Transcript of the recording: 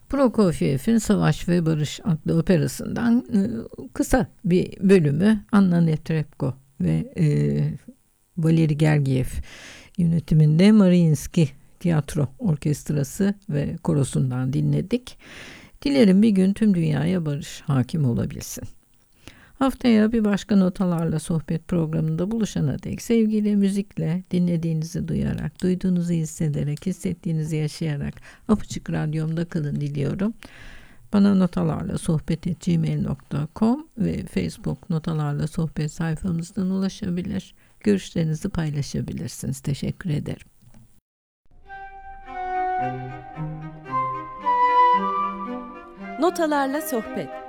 Prokofiev'in Savaş ve Barış adlı operasından kısa bir bölümü Anna Netrebko ve Valeri Gergiev yönetiminde Mariinsky Tiyatro Orkestrası ve korosundan dinledik. Dilerim bir gün tüm dünyaya barış hakim olabilsin. Haftaya bir başka Notalarla Sohbet programında buluşana dek sevgiyle, müzikle, dinlediğinizi duyarak, duyduğunuzu hissederek, hissettiğinizi yaşayarak Apaçık Radyom'da kalın diliyorum. Bana notalarlasohbet@gmail.com ve Facebook Notalarla Sohbet sayfamızdan ulaşabilir. Görüşlerinizi paylaşabilirsiniz. Teşekkür ederim. Notalarla Sohbet.